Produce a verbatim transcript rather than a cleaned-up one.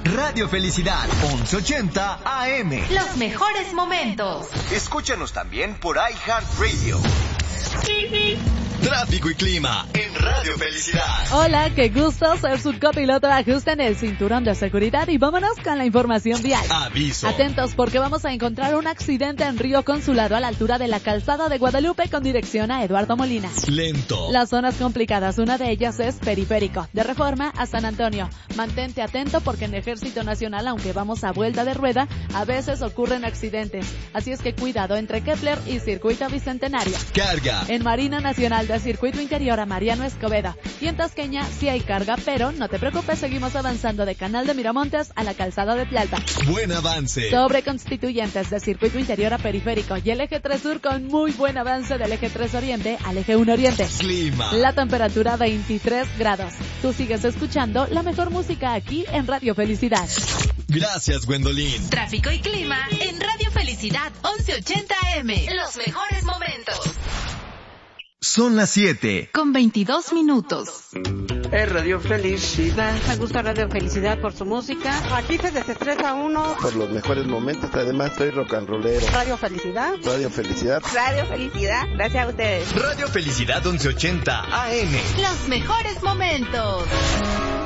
Radio Felicidad, once ochenta A M. Los mejores momentos. Escúchanos también por iHeartRadio. Tráfico y clima en Radio Felicidad. Hola, qué gusto ser su copiloto. Ajusten el cinturón de seguridad y vámonos con la información vial. Aviso. Atentos porque vamos a encontrar un accidente en Río Consulado a la altura de la calzada de Guadalupe con dirección a Eduardo Molina. Lento. Las zonas complicadas, una de ellas es Periférico, de Reforma a San Antonio. Mantente atento porque en Ejército Nacional, aunque vamos a vuelta de rueda, a veces ocurren accidentes. Así es que cuidado entre Kepler y Circuito Bicentenario. Carga. En Marina Nacional de Circuito Interior a Mariano Escobedo. Y en Tasqueña sí hay carga, pero no te preocupes, seguimos avanzando de Canal de Miramontes a la calzada de Tlalpan. Buen avance. Sobre Constituyentes de Circuito Interior a Periférico y el eje tres Sur con muy buen avance del eje tres Oriente al eje uno Oriente. Clima. La temperatura veintitrés grados. Tú sigues escuchando la mejor música aquí en Radio Felicidad. Gracias, Gwendolyn. Tráfico y clima en Radio Felicidad once ochenta A M. Los mejores momentos. Son las siete. Con veintidós minutos. Es Radio Felicidad. Me gusta Radio Felicidad por su música. Aquí se desestresa uno. Por los mejores momentos, además soy rock and rollero. Radio Felicidad. Radio Felicidad. Radio Felicidad, gracias a ustedes. Radio Felicidad once ochenta A M. Los mejores momentos.